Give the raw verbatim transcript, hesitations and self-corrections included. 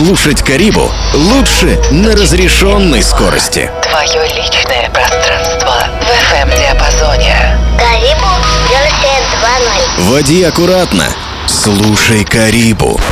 Слушать Карибу лучше на разрешенной скорости. Твое личное пространство в эф эм-диапазоне. Карибу версия два ноль. Води аккуратно. Слушай Карибу.